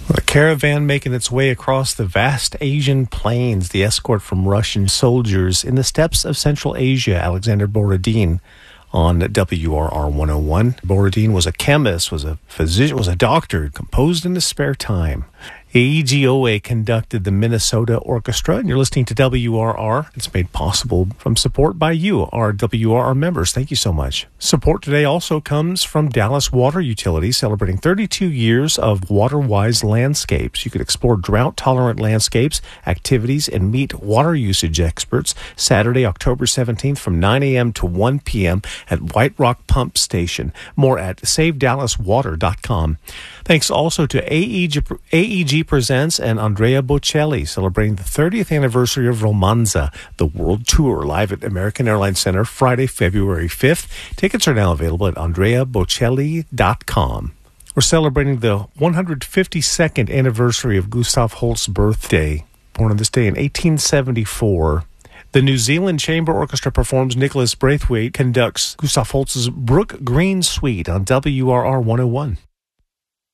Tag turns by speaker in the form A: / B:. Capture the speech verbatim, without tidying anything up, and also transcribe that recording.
A: A caravan making its way across the vast Asian plains, the escort from Russian soldiers in the steppes of Central Asia, Alexander Borodin on W R R one oh one. Borodin was a chemist, was a physician, was a doctor, composed in his spare time. A E G O A conducted the Minnesota Orchestra, and you're listening to W R R. It's made possible from support by you, our W R R members. Thank you so much. Support today also comes from Dallas Water Utilities, celebrating thirty-two years of water-wise landscapes. You can explore drought-tolerant landscapes, activities, and meet water usage experts Saturday, October seventeenth from nine a.m. to one p.m. at White Rock Pump Station. More at save dallas water dot com. Thanks also to A E G, A E G Presents and Andrea Bocelli, celebrating the thirtieth anniversary of Romanza, the world tour, live at American Airlines Center Friday, February fifth. Tickets are now available at andrea bocelli dot com. We're celebrating the one hundred fifty-second anniversary of Gustav Holst's birthday. Born on this day in eighteen seventy-four. The New Zealand Chamber Orchestra performs. Nicholas Braithwaite conducts Gustav Holst's Brook Green Suite on W R R one oh one.